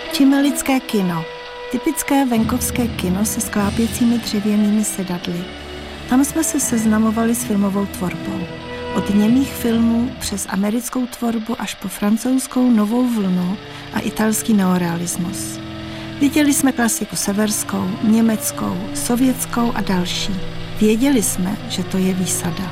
Čimelické kino. Typické venkovské kino se sklápěcími dřevěnými sedadly. Tam jsme se seznamovali s filmovou tvorbou. Od němých filmů přes americkou tvorbu až po francouzskou novou vlnu a italský neorealismus. Viděli jsme klasiku severskou, německou, sovětskou a další. Věděli jsme, že to je výsada.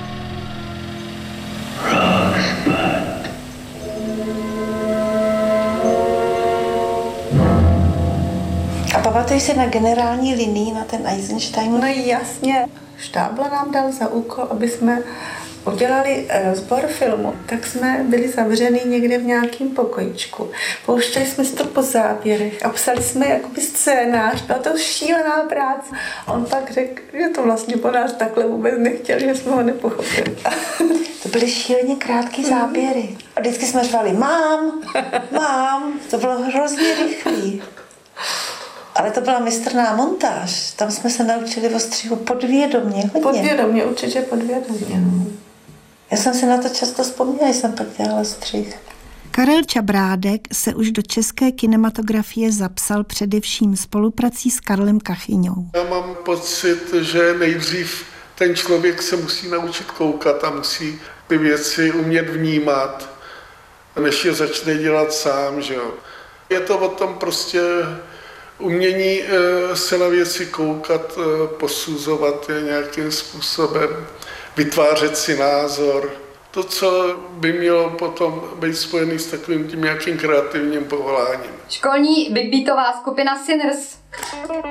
A pamatuješ si na generální linii, na ten Eisenstein? No jasně. Štábla nám dal za úkol, aby jsme udělali rozbor filmu, tak jsme byli zavřený někde v nějakém pokojičku. Pouštěli jsme si to po záběrech a psali jsme jakoby scénář. Byla to šílená práce. On pak řekl, že to vlastně po nás takhle vůbec nechtěl, že jsme ho nepochopili. To byly šíleně krátké záběry. A vždycky jsme řvali, mám. To bylo hrozně rychlý. Ale to byla mistrná montáž. Tam jsme se naučili o střihu podvědomě. Podvědomě, určitě podvědomě. No. Já jsem si na to často vzpomněla, jsem pak dělala střih. Karel Čabrádek se už do české kinematografie zapsal především spoluprací s Karlem Kachyňou. Já mám pocit, že nejdřív ten člověk se musí naučit koukat a musí ty věci umět vnímat, než je začne dělat sám. Že jo. Je to o tom prostě umění se na věci koukat, posuzovat je nějakým způsobem, vytvářet si názor. To, co by mělo potom být spojené s takovým tím nějakým kreativním povoláním. Školní big beatová skupina Sinners.